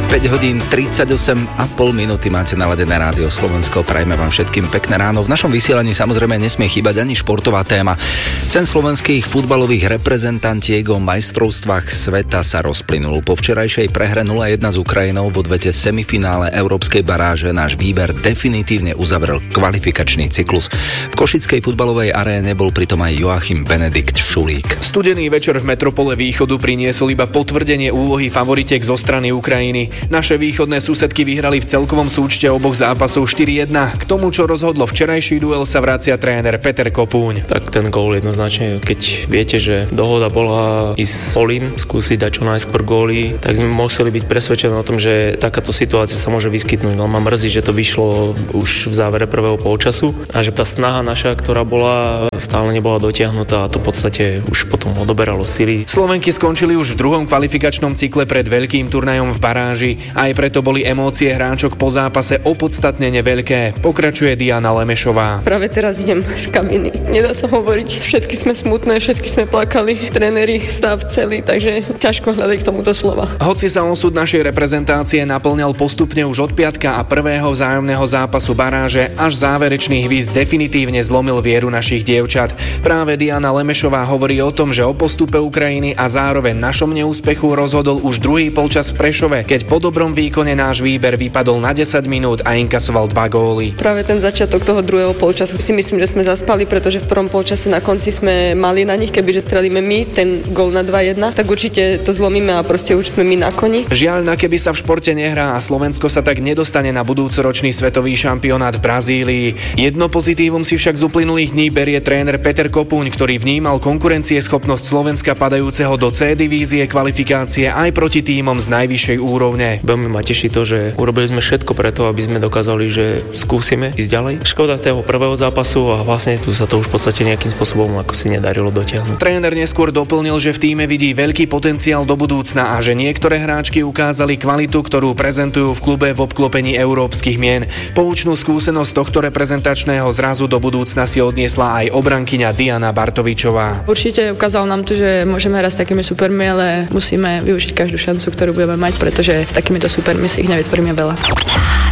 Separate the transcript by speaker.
Speaker 1: 5:38,5 minúty máte naladené rádio Slovensko. Prajme vám všetkým pekné ráno. V našom vysielaní samozrejme nesmie chýbať ani športová téma. Sen slovenských futbalových reprezentantiek o majstrovstvách sveta sa rozplynul. Po včerajšej prehre 0-1 s Ukrajinou v odvete semifinále európskej baráže náš výber definitívne uzavrel kvalifikačný cyklus. V košickej futbalovej aréne bol pritom aj Joachim Benedikt Šulík.
Speaker 2: Studený večer v metropole Východu priniesol iba potvrdenie úlohy favoritiek zo strany Ukrajiny. Naše východné susedky vyhrali v celkovom súčte oboch zápasov 4-1. K tomu, čo rozhodlo včerajší duel, sa vracia tréner Peter Kopúň.
Speaker 3: Tak ten gól jednoznačne, keď viete, že dohoda bola ísť solín, skúsiť dať čo najskôr góly, tak sme museli byť presvedčení o tom, že takáto situácia sa môže vyskytnúť. No ma mrzí, že to vyšlo už v závere prvého polčasu a že tá snaha naša, ktorá bola, stále nebola dotiahnutá a to v podstate už potom odoberalo sily.
Speaker 2: Slovenky skončili už v druhom kvalifikačnom cykle pred veľkým turnajom v baráži. Aj preto boli emócie hráčok po zápase opodstatnene veľké. Pokračuje Diana Lemešová.
Speaker 4: Práve teraz idem z kabiny. Nedá sa hovoriť. Všetky sme smutné, všetky sme plakali. Tréneri, stav celý, takže ťažko hľadať k tomuto slova.
Speaker 2: Hoci sa osud našej reprezentácie naplňal postupne už od piatka a prvého vzájomného zápasu baráže, až záverečný hvízd definitívne zlomil vieru našich dievčat. Práve Diana Lemešová hovorí o tom, že o postupe Ukrajiny a zároveň našom neúspechu rozhodol už druhý polčas v Prešove, keď po dobrom výkone náš výber vypadol na 10 minút a inkasoval 2 góly.
Speaker 4: Práve ten začiatok toho druhého polčasu si myslím, že sme zaspali, pretože v prvom polčase na konci sme mali na nich, kebyže strelíme my ten gól na 2-1, tak určite to zlomíme a proste už sme my na koni.
Speaker 2: Žiaľ, na keby sa v športe nehrá a Slovensko sa tak nedostane na budúcoročný svetový šampionát v Brazílii. Jedno pozitívum si však z uplynulých dní berie tréner Peter Kopúň, ktorý vnímal konkurencieschopnosť Slovenska padajúceho do C divízie kvalifikácie aj proti tímom z najvyššej úrovne.
Speaker 3: Veľmi ma teší to, že urobili sme všetko preto, aby sme dokázali, že skúsime ísť ďalej. Škoda toho prvého zápasu a vlastne tu sa to už v podstate nejakým spôsobom ako si nedarilo dotiahnuť.
Speaker 2: Tréner neskôr doplnil, že v tíme vidí veľký potenciál do budúcna a že niektoré hráčky ukázali kvalitu, ktorú prezentujú v klube v obklopení európskych mien. Poučnú skúsenosť tohto reprezentačného zrazu do budúcna si odniesla aj obrankyňa Diana Bartovičová.
Speaker 5: Určite ukázal nám to, že môžeme hrať s takými supermi, ale musíme využiť každú šancu, ktorú budeme mať, pretože s takýmito supermi si ich nevytvoríme veľa.